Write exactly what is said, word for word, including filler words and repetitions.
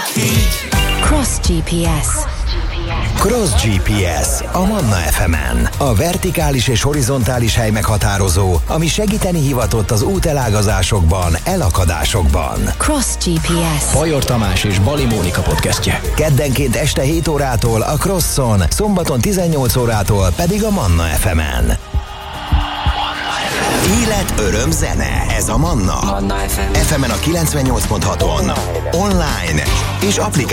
Cross gé pé es. Cross gé pé es a Manna ef emen. A vertikális és horizontális hely meghatározó, ami segíteni hivatott az útelágazásokban, elakadásokban. Cross gé pé es. Bajor Tamás és Bali Mónika podcastje. Keddenként este hét órától a Crosson, szombaton tizennyolc órától pedig a Manna ef emen. Élet, öröm, zene. Ez a Manna. Manna ef em. ef emen a kilencvennyolc pont haton. Online és applikációban.